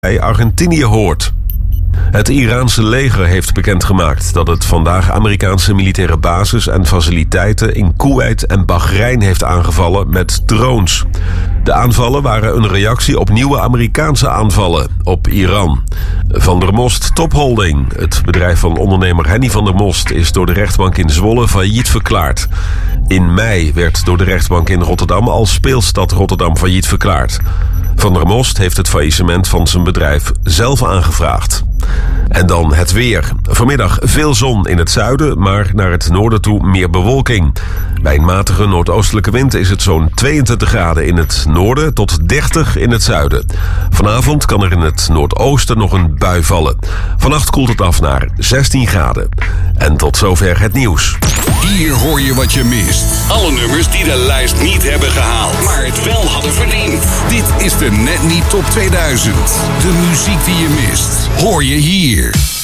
bij Argentinië hoort. Het Iraanse leger heeft bekendgemaakt dat het vandaag Amerikaanse militaire bases en faciliteiten in Koeweit en Bahrein heeft aangevallen met drones. De aanvallen waren een reactie op nieuwe Amerikaanse aanvallen op Iran. Van der Most Top Holding, het bedrijf van ondernemer Henny van der Most, is door de rechtbank in Zwolle failliet verklaard. In mei werd door de rechtbank in Rotterdam als speelstad Rotterdam failliet verklaard. Van der Most heeft het faillissement van zijn bedrijf zelf aangevraagd. En dan het weer. Vanmiddag veel zon in het zuiden, maar naar het noorden toe meer bewolking. Bij een matige noordoostelijke wind is het zo'n 22 graden in het noorden tot 30 in het zuiden. Vanavond kan er in het noordoosten nog een bui vallen. Vannacht koelt het af naar 16 graden. En tot zover het nieuws. Hier hoor je wat je mist. Alle nummers die de lijst niet hebben gehaald, maar het wel hadden verdiend. Dit is de Net Niet Top 2000. De muziek die je mist, hoor je hier.